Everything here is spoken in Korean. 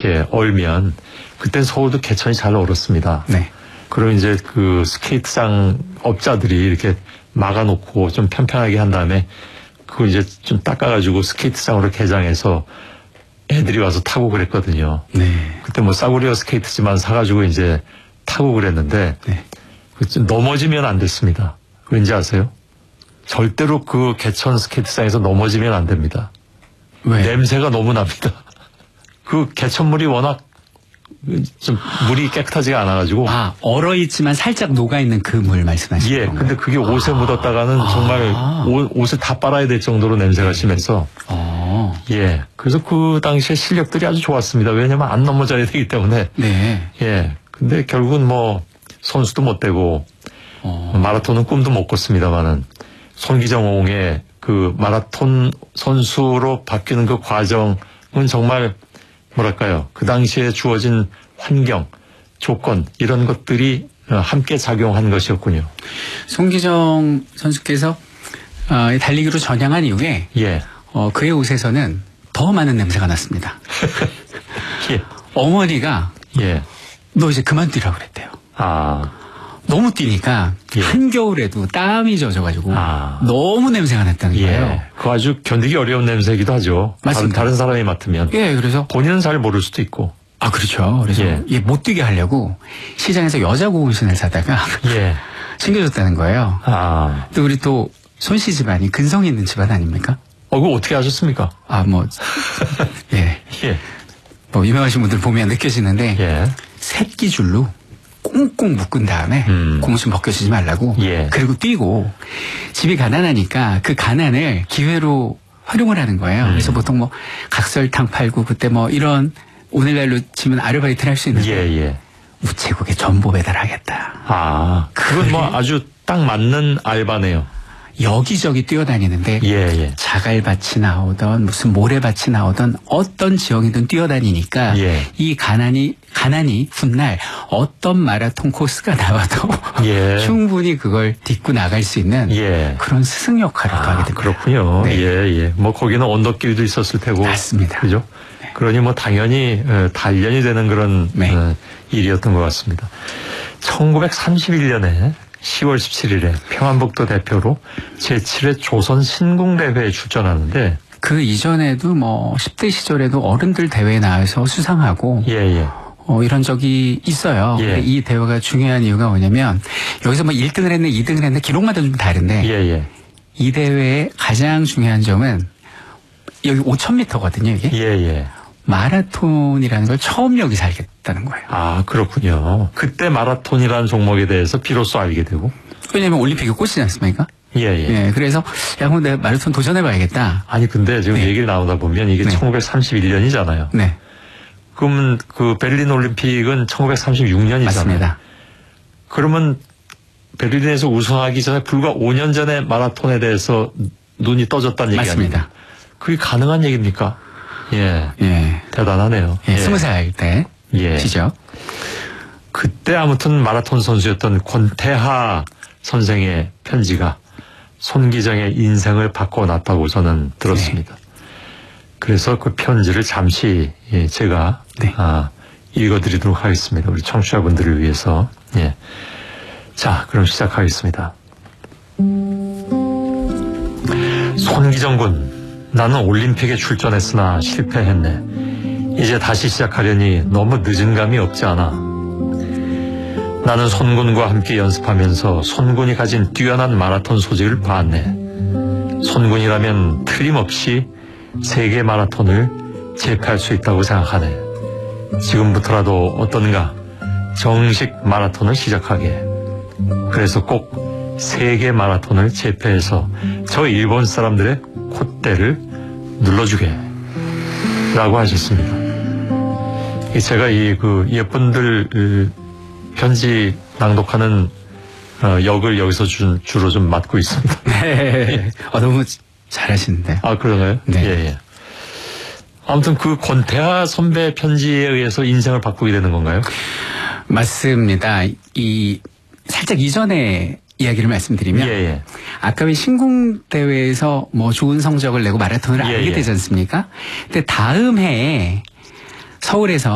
이렇게 얼면 그때 서울도 개천이 잘 얼었습니다. 네. 그럼 이제 그 스케이트장 업자들이 이렇게 막아놓고 좀 편편하게 한 다음에 그걸 이제 좀 닦아가지고 스케이트장으로 개장해서 애들이 와서 타고 그랬거든요. 네. 그때 뭐 싸구려 스케이트지만 사가지고 이제 타고 그랬는데 네. 넘어지면 안 됐습니다. 왠지 아세요? 절대로 그 개천 스케이트장에서 넘어지면 안 됩니다. 왜? 냄새가 너무 납니다. 그 개천물이 워낙 좀 물이 깨끗하지가 않아가지고. 아, 얼어있지만 살짝 녹아있는 그 물 말씀하시는 예, 건가요? 근데 그게 옷에 묻었다가는 정말 옷을 다 빨아야 될 정도로 냄새가 심해서. 예, 그래서 그 당시에 실력들이 아주 좋았습니다. 왜냐면 안 넘어져야 되기 때문에. 네. 예, 근데 결국은 뭐 선수도 못 되고 마라톤은 꿈도 못 꿨습니다만은 손기정의 그 마라톤 선수로 바뀌는 그 과정은 정말 뭐랄까요, 그 당시에 주어진 환경, 조건 이런 것들이 함께 작용한 것이었군요. 손기정 선수께서 달리기로 전향한 이후에 예. 그의 옷에서는 더 많은 냄새가 났습니다. 예. 어머니가 예. 너 이제 그만 뛰라고 그랬대요. 아. 너무 뛰니까 예. 한겨울에도 땀이 젖어가지고 아. 너무 냄새가 났다는 거예요. 예. 그 아주 견디기 어려운 냄새이기도 하죠. 맞습니다. 다른 사람이 맡으면. 예, 그래서 본인은 잘 모를 수도 있고. 아, 그렇죠. 그래서 예. 못 뛰게 하려고 시장에서 여자 고무신을 사다가 예. 챙겨줬다는 거예요. 아. 또 우리 또 손씨 집안이 근성이 있는 집안 아닙니까? 그거 어떻게 하셨습니까? 아, 뭐 예. 예. 뭐 유명하신 분들 보면 느껴지는데 예. 새끼줄로 꽁꽁 묶은 다음에 고무신 벗겨지지 말라고. 예. 그리고 뛰고 집이 가난하니까 그 가난을 기회로 활용을 하는 거예요. 그래서 보통 뭐 각설탕 팔고 그때 뭐 이런 오늘날로 치면 아르바이트를 할 수 있는데 예, 예. 우체국에 전보 배달하겠다. 아, 그건 뭐 아주 딱 맞는 알바네요. 여기저기 뛰어다니는데 예, 예. 자갈밭이 나오던 무슨 모래밭이 나오던 어떤 지역이든 뛰어다니니까 예. 이 가난이 훗날 어떤 마라톤 코스가 나와도 예. 충분히 그걸 딛고 나갈 수 있는 예. 그런 스승 역할을 하게 됩니다. 그렇군요. 네. 예, 예. 뭐 거기는 언덕길도 있었을 테고. 맞습니다. 그죠? 네. 그러니 뭐 당연히 단련이 되는 그런 네. 일이었던 것 같습니다. 1931년에 10월 17일에 평안북도 대표로 제7회 조선 신궁대회에 출전하는데 그 이전에도 뭐 10대 시절에도 어른들 대회에 나와서 수상하고 예, 예. 이런 적이 있어요. 예. 근데 이 대회가 중요한 이유가 뭐냐면 여기서 뭐 1등을 했네 2등을 했네 기록마다 좀 다른데 예, 예. 이 대회의 가장 중요한 점은 여기 5,000m거든요 이게. 예, 예. 마라톤이라는 걸 처음 여기서 알겠다는 거예요. 아, 그렇군요. 그때 마라톤이라는 종목에 대해서 비로소 알게 되고. 왜냐면 올림픽이 꽃이지 않습니까? 예, 예. 예, 그래서 야, 그럼 내가 마라톤 도전해봐야겠다. 아니, 근데 지금 네. 얘기를 나오다 보면 이게 네. 1931년이잖아요. 네, 그러면 그 베를린 올림픽은 1936년이잖아요. 맞습니다. 그러면 베를린에서 우승하기 전에 불과 5년 전에 마라톤에 대해서 눈이 떠졌다는 얘기 맞습니다. 아닙니까? 그게 가능한 얘기입니까? 예. 예, 대단하네요. 예, 20살 때 예. 시죠. 그때 아무튼 마라톤 선수였던 권태하 선생의 편지가 손기정의 인생을 바꿔놨다고 저는 들었습니다. 네. 그래서 그 편지를 잠시 제가 네. 읽어드리도록 하겠습니다. 우리 청취자분들을 위해서. 예. 자, 그럼 시작하겠습니다. 손기정 군, 나는 올림픽에 출전했으나 실패했네. 이제 다시 시작하려니 너무 늦은 감이 없지 않아. 나는 손군과 함께 연습하면서 손군이 가진 뛰어난 마라톤 소질을 봤네. 손군이라면 틀림없이 세계 마라톤을 제패할 수 있다고 생각하네. 지금부터라도 어떤가 정식 마라톤을 시작하게. 그래서 꼭 세계 마라톤을 제패해서 저 일본 사람들의 콧대를 눌러주게 라고 하셨습니다. 제가 예쁜들 편지 낭독하는 역을 여기서 주로 좀 맡고 있습니다. 네. 너무 잘하시는데. 아, 그런가요? 네. 예, 예. 아무튼 그 권태하 선배 편지에 의해서 인생을 바꾸게 되는 건가요? 맞습니다. 살짝 이전에 이야기를 말씀드리면 예, 예. 아까 왜 신궁대회에서 뭐 좋은 성적을 내고 마라톤을 예, 알게 예. 되지 않습니까? 근데 다음 해에 서울에서